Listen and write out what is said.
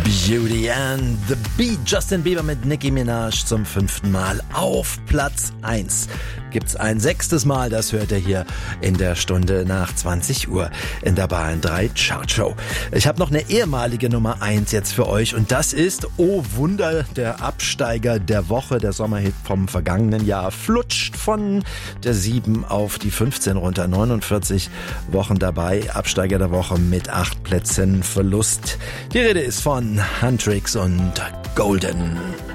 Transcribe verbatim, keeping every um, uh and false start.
Beauty and the Beat. Justin Bieber mit Nicki Minaj zum fünften Mal auf Platz eins. Gibt's ein sechstes Mal, das hört ihr hier in der Stunde nach zwanzig Uhr in der Bayern drei Chartshow. Ich habe noch eine ehemalige Nummer eins jetzt für euch und das ist, oh Wunder, der Absteiger der Woche. Der Sommerhit vom vergangenen Jahr flutscht von der sieben auf die fünfzehn runter. neunundvierzig Wochen dabei, Absteiger der Woche mit acht Plätzen Verlust. Die Rede ist von Huntrix und Golden.